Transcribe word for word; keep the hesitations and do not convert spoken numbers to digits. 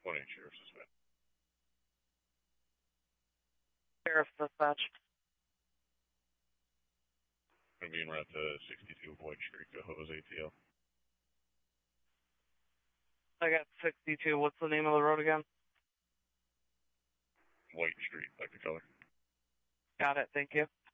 one eight Sheriff's Dispatch. Sheriff's Dispatch. I'm being route to sixty-two White Street, Cohoes A T L. I got sixty-two. What's the name of the road again? White Street, like the color. Got it. Thank you.